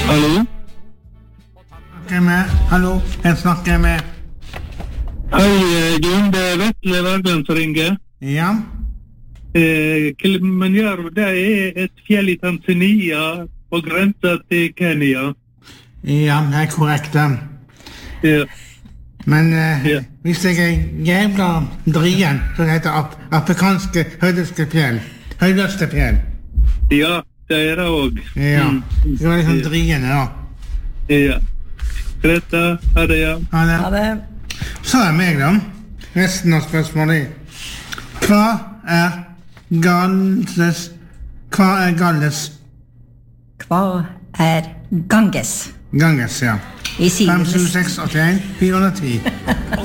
Hallo? Hallo, jeg snakker med. Hei, Jon, det Vetle Bergland som ringer. Ja. Kilimanjaro, det et fjell I Tanzania og grenser til Kenya. Ja, det korrekt. Ja. Men hvis jeg jævla drien, så heter afrikanske høydeste fjell. Høydeste fjell. Ja, det det også. Ja, det var liksom driene da. Ja. Greta, ha det, ja. Ha det. Så meg da. Resten av spørsmålet. Hva Galles? Hva Ganges? Ganges, ja. I 5, 7, 6, 81, 410.